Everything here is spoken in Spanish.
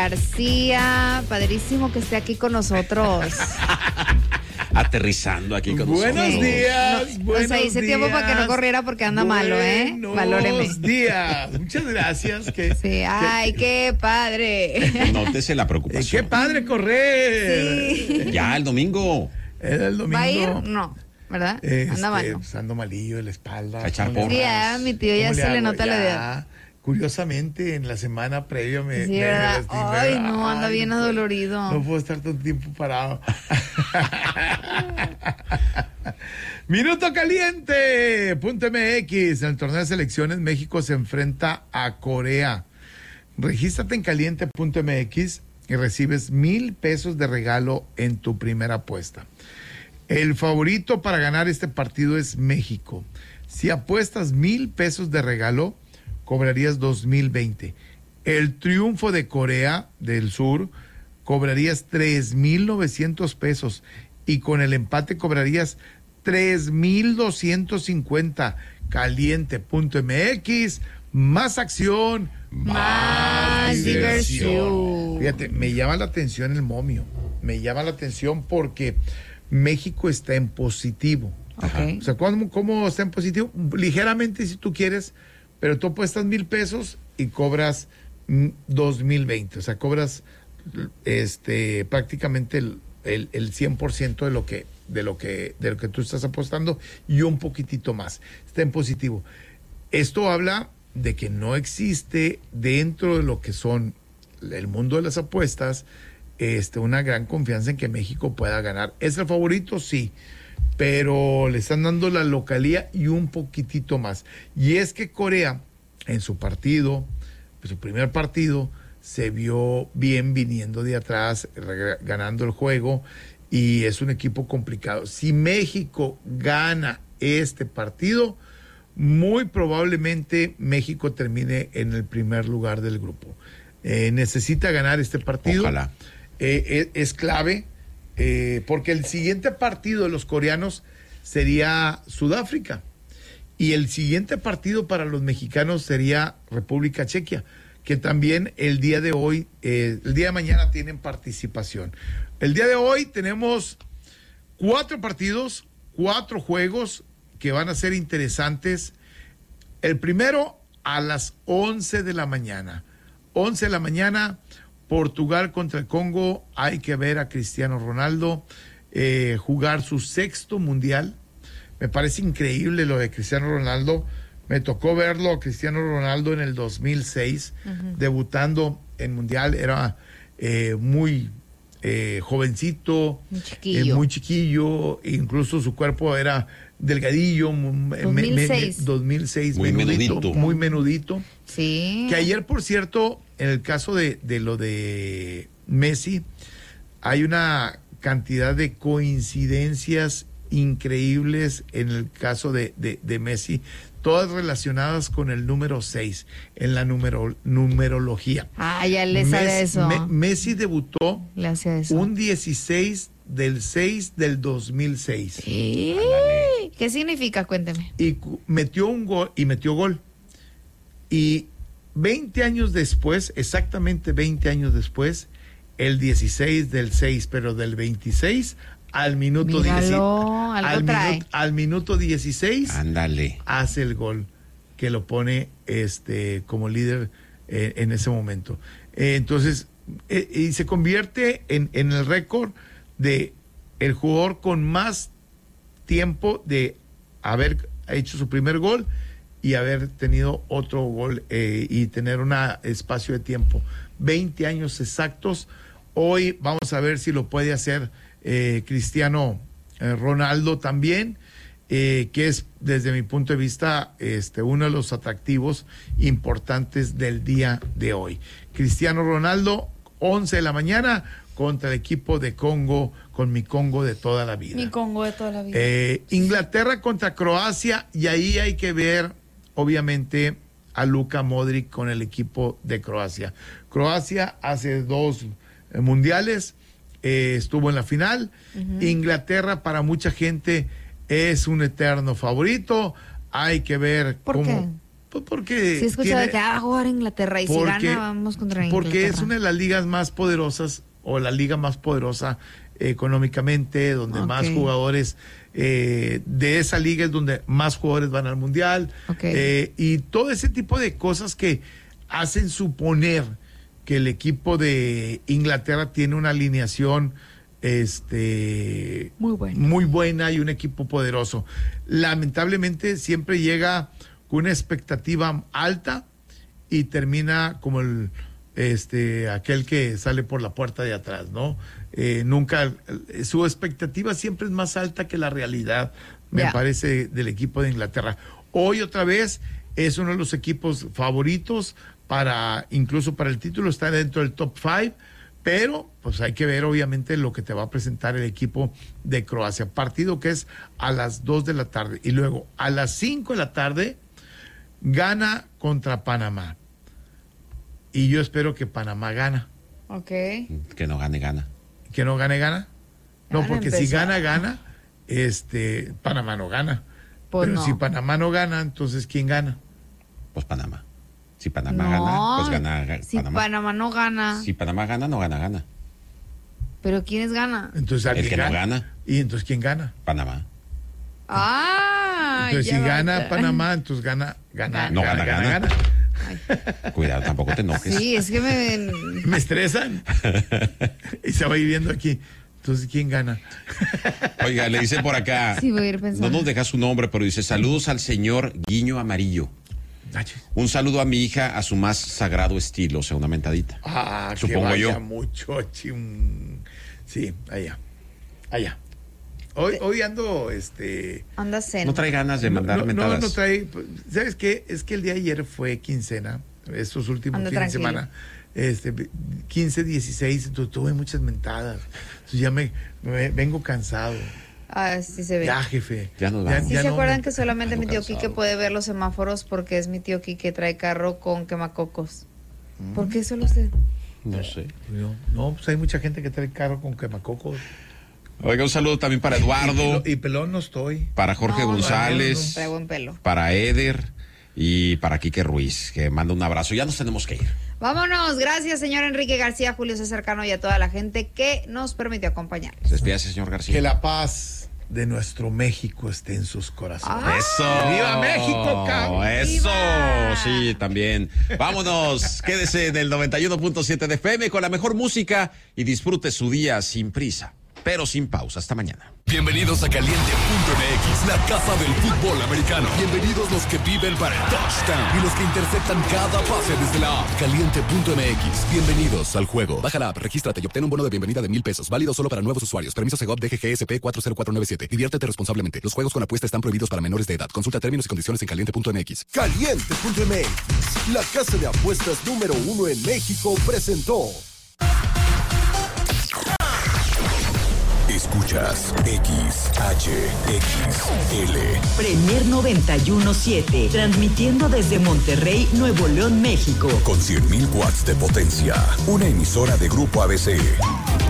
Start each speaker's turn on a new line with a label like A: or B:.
A: García. Padrísimo que esté aquí con nosotros.
B: Aterrizando aquí con
C: Buenos
B: nosotros.
C: días, buenos
A: sea, hice tiempo para que no corriera porque anda malo, ¿eh? Valóreme.
C: Buenos días, muchas gracias.
A: Sí, ay, qué padre.
B: Nótese la preocupación.
C: Qué padre correr.
A: Sí.
B: Ya, el domingo.
C: Era el domingo.
A: ¿Va a ir? No, ¿verdad? Anda malo.
C: Pues ando malillo de la espalda.
B: A echar
C: ¿Cómo le
B: porras.
A: Sí,
C: hago?
A: a mi tío ya
C: ¿Cómo
A: se le
C: hago?
A: nota la
C: Ya,
A: edad.
C: Curiosamente, en la semana previa me
A: Sí, ¿verdad?
C: lastimé.
A: Ay, no, anda bien
C: no puedo-
A: adolorido.
C: No puedo estar todo el tiempo parado. Minuto caliente. .mx. En el torneo de selecciones, México se enfrenta a Corea. Regístrate en caliente.mx y recibes 1,000 pesos de regalo en tu primera apuesta. El favorito para ganar este partido es México. Si apuestas 1,000 pesos de regalo, cobrarías 2,020. El triunfo de Corea del Sur, cobrarías 3,900 pesos. Y con el empate cobrarías 3,250. Caliente.mx. Más acción,
A: Más diversión.
C: Fíjate, me llama la atención el momio. Me llama la atención porque México está en positivo.
A: Ok.
C: O sea, ¿cómo está en positivo? Ligeramente si tú quieres, pero tú apuestas 1,000 pesos y cobras 2,020. O sea, cobras prácticamente el 100% de lo que tú estás apostando y un poquitito más. Está en positivo. Esto habla de que no existe dentro de lo que son el mundo de las apuestas una gran confianza en que México pueda ganar. ¿Es el favorito? Sí, pero le están dando la localía y un poquitito más. Y es que Corea, en su partido, pues su primer partido, se vio bien viniendo de atrás, ganando el juego, y es un equipo complicado. Si México gana este partido, muy probablemente México termine en el primer lugar del grupo. Necesita ganar este partido.
B: Ojalá.
C: Es clave, porque el siguiente partido de los coreanos sería Sudáfrica. Y el siguiente partido para los mexicanos sería República Checa, que también el día de hoy, el día de mañana tienen participación. El día de hoy tenemos 4 partidos, 4 juegos que van a ser interesantes. El primero a las 11 de la mañana. 11 de la mañana, Portugal contra el Congo. Hay que ver a Cristiano Ronaldo jugar su 6º mundial. Me parece increíble lo de Cristiano Ronaldo. Me tocó verlo a Cristiano Ronaldo en el 2006, debutando en mundial. Era muy jovencito, muy chiquillo, incluso su cuerpo era delgadillo. 2006,
B: muy menudito.
C: Muy menudito.
A: Sí.
C: Que ayer, por cierto, en el caso de lo de Messi, hay una cantidad de coincidencias increíbles en el caso de Messi, todas relacionadas con el número 6 en la numerología.
A: Ah, ya le sabe eso.
C: Messi debutó
A: Le hace eso.
C: un 16 del 6 del 2006.
A: ¿Sí? ¿Qué significa? Cuénteme.
C: Y metió un gol, y metió gol. Y 20 años después, exactamente 20 años después, el 16 del 6, pero del 26 al minuto 16. Al minuto 16.
B: Ándale.
C: Hace el gol que lo pone como líder en ese momento. Entonces, y se convierte en el récord de el jugador con más tiempo de haber hecho su primer gol y haber tenido otro gol y tener un espacio de tiempo. 20 años exactos. Hoy vamos a ver si lo puede hacer Cristiano Ronaldo también, que es desde mi punto de vista uno de los atractivos importantes del día de hoy. Cristiano Ronaldo, 11 de la mañana contra el equipo de Congo, con mi Congo de toda la vida.
A: Mi Congo de toda la vida.
C: Inglaterra contra Croacia, y ahí hay que ver obviamente a Luka Modric con el equipo de Croacia. Croacia hace 2 mundiales, estuvo en la final. Inglaterra para mucha gente es un eterno favorito. Hay que ver
A: ¿Por qué?
C: Pues porque...
A: Sí, he escuchado de que va a jugar Inglaterra y si gana, vamos contra Inglaterra.
C: Porque es una de las ligas más poderosas, o la liga más poderosa económicamente, donde más jugadores... de esa liga es donde más jugadores van al Mundial. Y todo ese tipo de cosas que hacen suponer que el equipo de Inglaterra tiene una alineación muy buena y un equipo poderoso. Lamentablemente siempre llega con una expectativa alta y termina como aquel que sale por la puerta de atrás, ¿no? Nunca, su expectativa siempre es más alta que la realidad, me parece, del equipo de Inglaterra. Hoy otra vez es uno de los equipos favoritos incluso para el título, está dentro del top 5, pero pues hay que ver obviamente lo que te va a presentar el equipo de Croacia. Partido que es a las 2 de la tarde y luego a las 5 de la tarde Ghana contra Panamá. Y yo espero que Panamá gana.
B: Que no gane Ghana.
C: ¿Que no gane Ghana? No, porque si gana, Panamá no gana.
A: Pues
C: pero si Panamá no gana, entonces ¿quién gana?
B: Pues Panamá. Si Panamá gana, pues gana
A: si
B: Panamá.
A: Panamá no gana.
B: Si Panamá gana, no gana Ghana.
A: ¿Pero quiénes gana?
C: Entonces,
B: el que no gana.
C: ¿Y entonces quién gana?
B: Panamá.
C: Entonces si gana Panamá, entonces gana.
B: No gana. Cuidado, tampoco te enojes.
A: Sí, es que
C: me estresan. Y se va a ir viendo aquí. Entonces, ¿quién gana?
B: Oiga, le dice por acá.
A: Sí, voy a ir pensando.
B: No nos deja su nombre, pero dice: saludos al señor Guiño Amarillo. Un saludo a mi hija a su más sagrado estilo, o sea, una mentadita. Supongo
C: que
B: yo.
C: Mucho, sí, allá. Hoy ando,
A: Anda cena.
B: No trae ganas de mandar mentadas.
C: No trae. ¿Sabes qué? Es que el día de ayer fue quincena, estos últimos fines de semana. 15, 16, entonces tuve muchas mentadas. Entonces ya me vengo cansado.
A: Sí se ve.
C: Ya, jefe.
B: Ya nos vamos.
A: ¿Sí se acuerdan que solamente mi tío Quique puede ver los semáforos porque es mi tío Quique, trae carro con quemacocos? ¿Por qué solo usted?
B: No sé.
C: No, pues hay mucha gente que trae carro con quemacocos.
B: Oiga, un saludo también para Eduardo.
C: Y pelón no estoy.
B: Para Jorge González.
A: Trae buen pelo.
B: Para Eder y para Quique Ruiz, que manda un abrazo. Ya nos tenemos que ir.
A: Vámonos. Gracias, señor Enrique García, Julio César Cano y a toda la gente que nos permitió acompañarles.
B: Despídase, señor García.
C: Que la paz de nuestro México esté en sus corazones.
B: ¡Eso!
C: ¡Viva México, cabrón!
B: ¡Eso!
A: ¡Viva!
B: Sí, también. Vámonos. Quédese en el 91.7 de FM con la mejor música y disfrute su día sin prisa, pero sin pausa. Hasta mañana.
D: Bienvenidos a Caliente.mx, la casa del fútbol americano. Bienvenidos los que viven para el touchdown y los que interceptan cada pase desde la app. Caliente.mx, bienvenidos al juego. Baja la app, regístrate y obtén un bono de bienvenida de $1,000. Válido solo para nuevos usuarios. Permiso Segov DGGSP 40497. Diviértete responsablemente. Los juegos con apuesta están prohibidos para menores de edad. Consulta términos y condiciones en Caliente.mx.
E: Caliente.mx, la casa de apuestas número 1 en México, presentó.
D: Escuchas XHXL.
F: Premier 91.7, transmitiendo desde Monterrey, Nuevo León, México.
D: Con 100,000 watts de potencia. Una emisora de Grupo ABC.